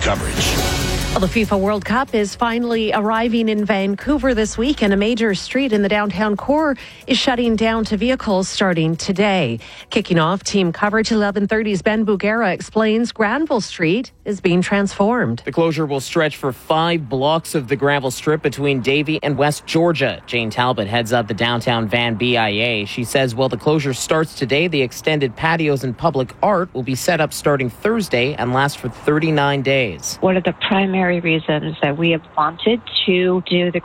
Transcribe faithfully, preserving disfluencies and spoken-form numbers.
coverage. Well, the FIFA World Cup is finally arriving in Vancouver this week, and a major street in the downtown core is shutting down to vehicles starting today. Kicking off team coverage, eleven thirty's Ben Bugera explains Granville Street is being transformed. The closure will stretch for five blocks of the Granville Strip between Davie and West Georgia. Jane Talbot heads up the downtown Van B I A. She says while the closure starts today, the extended patios and public art will be set up starting Thursday and last for thirty-nine days. One of the primary reasons that we have wanted to do the